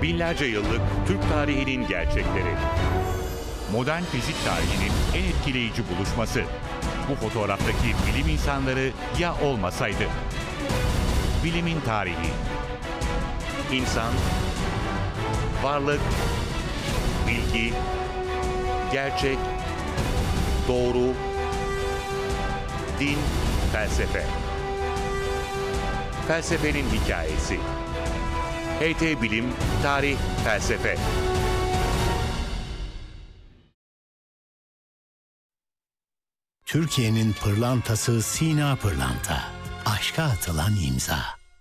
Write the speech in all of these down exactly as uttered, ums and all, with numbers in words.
Binlerce yıllık Türk tarihinin gerçekleri. Modern fizik tarihinin en etkileyici buluşması. Bu fotoğraftaki bilim insanları ya olmasaydı? Bilimin tarihi. İnsan, varlık, bilgi, gerçek, doğru, din, felsefe. Felsefenin hikayesi. H T Bilim, Tarih, Felsefe. Türkiye'nin pırlantası Sina Pırlanta. Aşka atılan imza.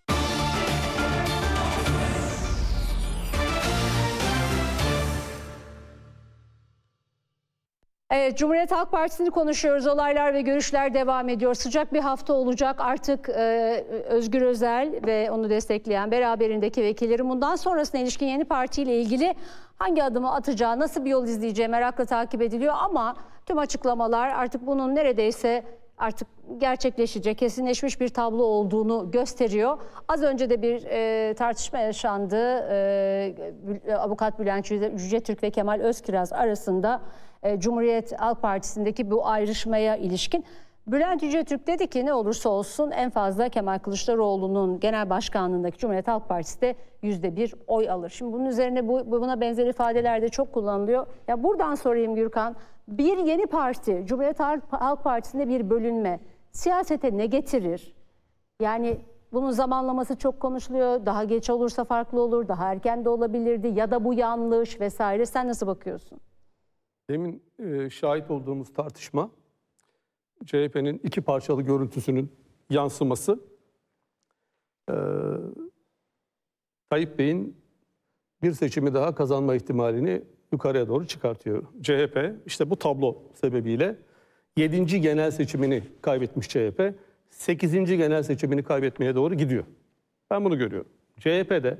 Evet, Cumhuriyet Halk Partisi'ni konuşuyoruz. Olaylar ve görüşler devam ediyor. Sıcak bir hafta olacak. Artık e, Özgür Özel ve onu destekleyen beraberindeki vekillerin bundan sonrasına ilişkin yeni partiyle ilgili hangi adımı atacağı, nasıl bir yol izleyeceği merakla takip ediliyor. Ama tüm açıklamalar artık bunun neredeyse artık gerçekleşecek, kesinleşmiş bir tablo olduğunu gösteriyor. Az önce de bir e, tartışma yaşandı. E, Avukat Bülent Yücetürk ve Kemal Özkiraz arasında e, Cumhuriyet Halk Partisi'ndeki bu ayrışmaya ilişkin. Bülent Yücetürk dedi ki ne olursa olsun en fazla Kemal Kılıçdaroğlu'nun genel başkanlığındaki Cumhuriyet Halk Partisi de yüzde bir oy alır. Şimdi bunun üzerine bu, buna benzer ifadeler de çok kullanılıyor. Ya buradan sorayım Gürkan. Bir yeni parti, Cumhuriyet Halk Partisi'nde bir bölünme siyasete ne getirir? Yani bunun zamanlaması çok konuşuluyor. Daha geç olursa farklı olur, daha erken de olabilirdi ya da bu yanlış vesaire. Sen nasıl bakıyorsun? Demin e, şahit olduğumuz tartışma C H P'nin iki parçalı görüntüsünün yansıması. E, Tayyip Bey'in bir seçimi daha kazanma ihtimalini yukarıya doğru çıkartıyor. C H P işte bu tablo sebebiyle yedinci genel seçimini kaybetmiş C H P, sekizinci genel seçimini kaybetmeye doğru gidiyor. Ben bunu görüyorum. C H P'de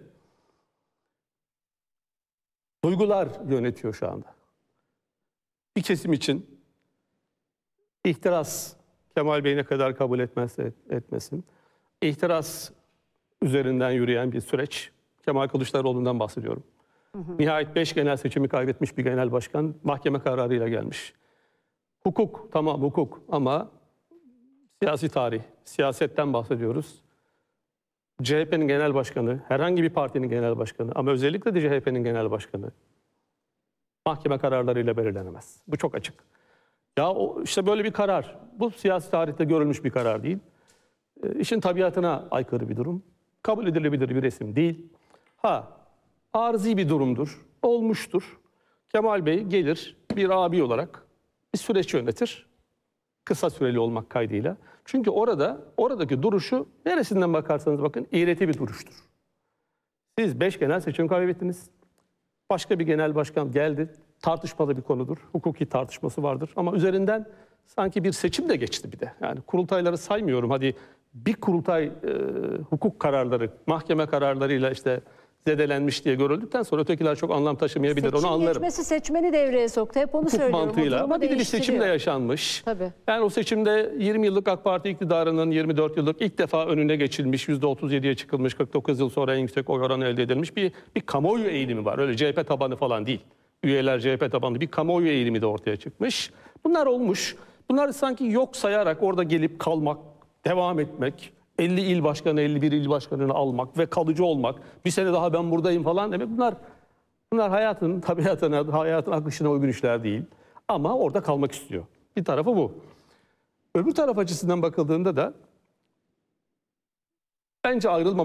duygular yönetiyor şu anda. Bir kesim için ihtiras, Kemal Bey ne kadar kabul etmezse etmesin, ihtiras üzerinden yürüyen bir süreç. Kemal Kılıçdaroğlu'ndan bahsediyorum. Hı hı. Nihayet beş genel seçimi kaybetmiş bir genel başkan mahkeme kararıyla gelmiş. Hukuk, tamam hukuk ama siyasi tarih, siyasetten bahsediyoruz. C H P'nin genel başkanı, herhangi bir partinin genel başkanı ama özellikle de C H P'nin genel başkanı mahkeme kararlarıyla belirlenemez. Bu çok açık. Ya o, işte böyle bir karar, bu siyasi tarihte görülmüş bir karar değil. E, işin tabiatına aykırı bir durum. Kabul edilebilir bir resim değil. Ha, arızi bir durumdur, olmuştur. Kemal Bey gelir bir abi olarak bir süreç yönetir. Kısa süreli olmak kaydıyla. Çünkü orada, oradaki duruşu neresinden bakarsanız bakın iğreti bir duruştur. Siz beş genel seçim kaybettiniz. Başka bir genel başkan geldi. Tartışmalı bir konudur. Hukuki tartışması vardır. Ama üzerinden sanki bir seçim de geçti bir de. Yani kurultayları saymıyorum. Hadi bir kurultay e, hukuk kararları, mahkeme kararlarıyla işte zedelenmiş diye görüldükten sonra ötekiler çok anlam taşımayabilir. Seçim onu anlarım. geçmesi seçmeni devreye soktu. Hep onu Hukuk söylüyorum. mantığıyla. Ama bir de bir seçim de yaşanmış. Tabii. Yani o seçimde yirmi yıllık AK Parti iktidarının yirmi dört yıllık ilk defa önüne geçilmiş, yüzde otuz yediye çıkılmış, kırk dokuz yıl sonra en yüksek oy oranı elde edilmiş bir, bir kamuoyu eğilimi var. Öyle C H P tabanı falan değil. Üyeler C H P tabanlı bir kamuoyu eğilimi de ortaya çıkmış. Bunlar olmuş. Bunlar sanki yok sayarak orada gelip kalmak, devam etmek, elli il başkanı, elli bir il başkanını almak ve kalıcı olmak, bir sene daha ben buradayım falan demek. Bunlar bunlar hayatın tabiatına, hayatın akışına uygun işler değil. Ama orada kalmak istiyor. Bir tarafı bu. Öbür taraf açısından bakıldığında da bence ayrılmamak